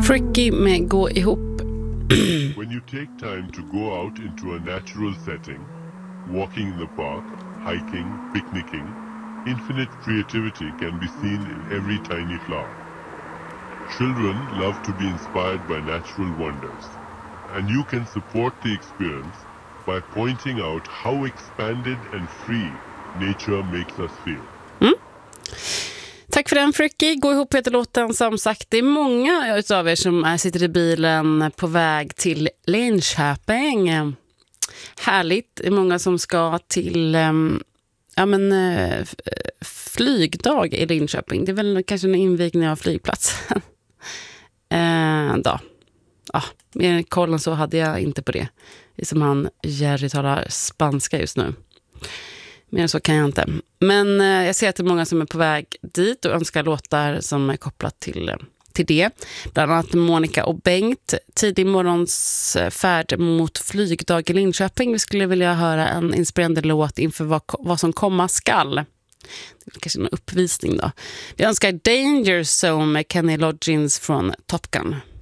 Fricky med Gå ihop. When you take time to go out into a natural setting, walking in the park, hiking, picnicking, infinite creativity can be seen in every tiny flower. Children love to be inspired by natural wonders, and you can support the experience by pointing out how expanded and free nature makes us feel. Tack för den, Fricky. Gå ihop heter låten, som sagt. Det är många utav er som sitter i bilen på väg till Linköping. Härligt. Det är många som ska till flygdag i Linköping. Det är väl kanske en invigning av flygplatsen. Mer koll än så hade jag inte på det. Det är som han Jerry talar spanska just nu. Men så kan jag inte. Men jag ser att det är många som är på väg dit och önskar låtar som är kopplat till det. Bland annat Monica och Bengt. Tidig morgons färd mot flygdag i Linköping. Vi skulle vilja höra en inspirerande låt inför vad som komma skall. Det är kanske en uppvisning då. Vi önskar Danger Zone med Kenny Loggins från Top Gun.